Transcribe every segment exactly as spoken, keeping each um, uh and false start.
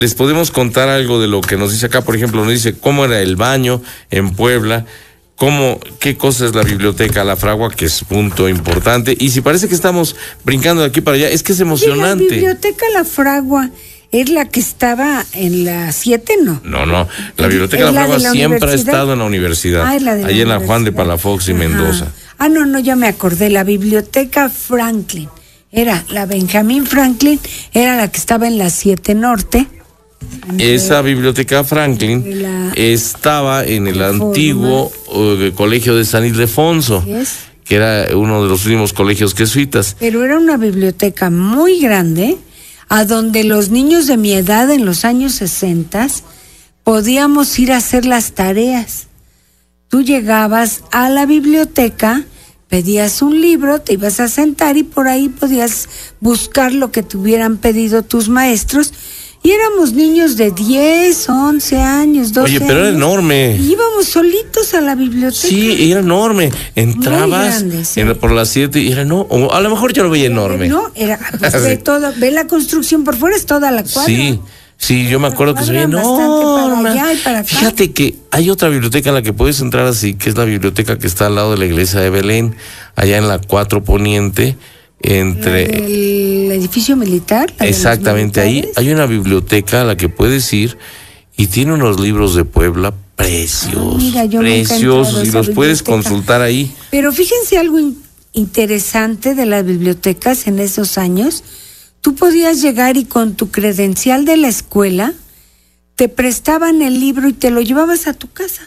les podemos contar algo de lo que nos dice acá. Por ejemplo, nos dice cómo era el baño en Puebla, cómo, qué cosa es la biblioteca La Fragua, que es punto importante. Y si parece que estamos brincando de aquí para allá, es que es emocionante. Sí, la biblioteca La Fragua es la que estaba en la siete, ¿no? No, no, la biblioteca La Fragua la siempre ha estado en la universidad. Ah, es la de la Allí en la Juan de Palafox y Ajá. Mendoza. Ah, no, no, ya me acordé, la biblioteca Franklin. Era la Benjamín Franklin, era la que estaba en la siete Norte. Esa biblioteca Franklin la, estaba en el Reforma. antiguo uh, colegio de San Ildefonso, ¿Es? que era uno de los últimos colegios jesuitas. Pero era una biblioteca muy grande, a donde los niños de mi edad en los años sesenta podíamos ir a hacer las tareas. Tú llegabas a la biblioteca, pedías un libro, te ibas a sentar y por ahí podías buscar lo que te hubieran pedido tus maestros. Y éramos niños de diez, once años, doce Oye, pero años. Era enorme. Y íbamos solitos a la biblioteca. Sí, era enorme. Entrabas grande, sí. en, por las siete y era no, o a lo mejor yo lo veía enorme. No, era, pues ve todo, ve la construcción por fuera, es toda la cuadra. Sí, sí, yo me acuerdo que se veía enorme. Para allá y para acá. Fíjate que hay otra biblioteca en la que puedes entrar así, que es la biblioteca que está al lado de la iglesia de Belén, allá en la cuatro Poniente. Entre el edificio militar. Exactamente, ahí hay una biblioteca a la que puedes ir y tiene unos libros de Puebla preciosos, ah, mira, yo preciosos, y los biblioteca. Puedes consultar ahí. Pero fíjense algo in- interesante de las bibliotecas en esos años. Tú podías llegar y con tu credencial de la escuela te prestaban el libro y te lo llevabas a tu casa.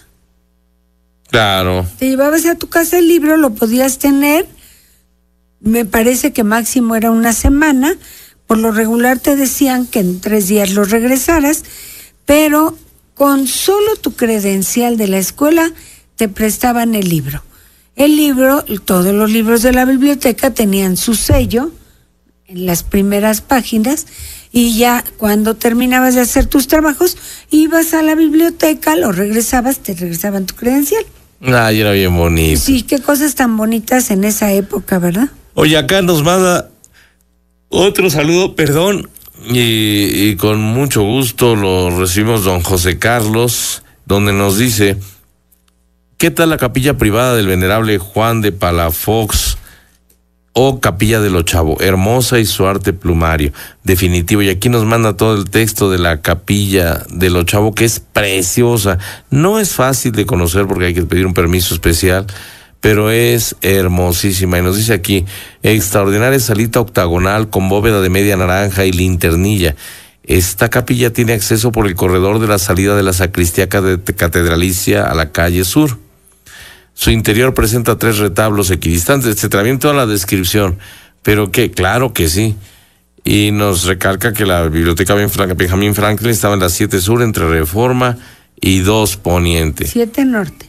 Claro. Te llevabas a tu casa el libro, lo podías tener. Me parece que máximo era una semana, por lo regular te decían que en tres días lo regresaras, pero con solo tu credencial de la escuela te prestaban el libro. El libro, todos los libros de la biblioteca tenían su sello en las primeras páginas y ya cuando terminabas de hacer tus trabajos, ibas a la biblioteca, lo regresabas, te regresaban tu credencial. Ay, era bien bonito. Sí, qué cosas tan bonitas en esa época, ¿verdad? Oye, acá nos manda otro saludo, perdón, y, y con mucho gusto lo recibimos don José Carlos, donde nos dice, ¿qué tal la capilla privada del venerable Juan de Palafox o capilla de los Chavo? Hermosa y su arte plumario, definitivo. Y aquí nos manda todo el texto de la capilla de los Chavo, que es preciosa. No es fácil de conocer porque hay que pedir un permiso especial, pero es hermosísima. Y nos dice aquí, extraordinaria salita octagonal con bóveda de media naranja y linternilla. Esta capilla tiene acceso por el corredor de la salida de la sacristía catedralicia a la calle sur. Su interior presenta tres retablos equidistantes, etcétera. Bien toda la descripción, pero que claro que sí. Y nos recalca que la biblioteca Benjamín Franklin estaba en la siete Sur, entre Reforma y dos Poniente. siete Norte.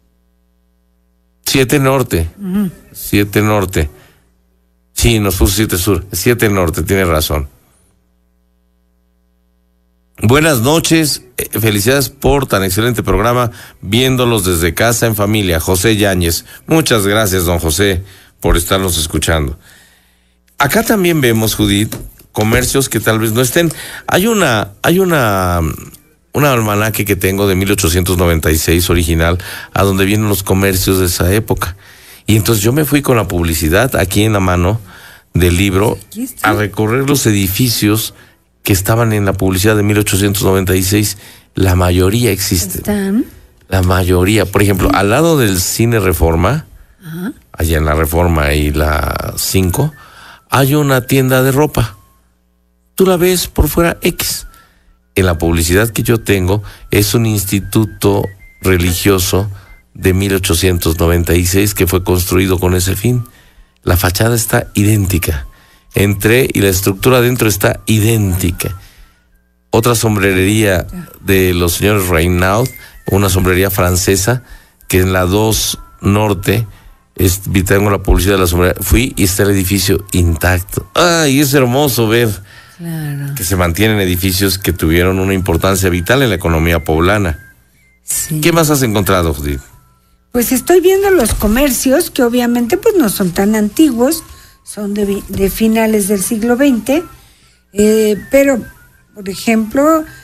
siete Norte. Uh-huh. siete Norte. Sí, nos puso siete Sur. siete Norte, tiene razón. Buenas noches, felicidades por tan excelente programa, viéndolos desde casa en familia. José Yáñez, muchas gracias, don José, por estarnos escuchando. Acá también vemos, Judith, comercios que tal vez no estén. Hay una, hay una, un almanaque que tengo de mil ochocientos noventa y seis original, a donde vienen los comercios de esa época. Y entonces yo me fui con la publicidad aquí en la mano del libro a recorrer los edificios que estaban en la publicidad de mil ochocientos noventa y seis, la mayoría existen. ¿Están? La mayoría. Por ejemplo, al lado del Cine Reforma, ajá, allá en la Reforma y la cinco, hay una tienda de ropa. Tú la ves por fuera X. En la publicidad que yo tengo es un instituto religioso de mil ochocientos noventa y seis que fue construido con ese fin. La fachada está idéntica. Entré y la estructura adentro está idéntica. Otra sombrerería de los señores Reynaud, una sombrería francesa, que en la dos Norte, es, tengo la publicidad de la sombrería, fui y está el edificio intacto. ¡Ay, es hermoso ver! Claro. Que se mantienen edificios que tuvieron una importancia vital en la economía poblana. Sí. ¿Qué más has encontrado, Judith? Pues estoy viendo los comercios, que obviamente pues no son tan antiguos, son de, de finales del siglo veinte, eh, pero Por ejemplo,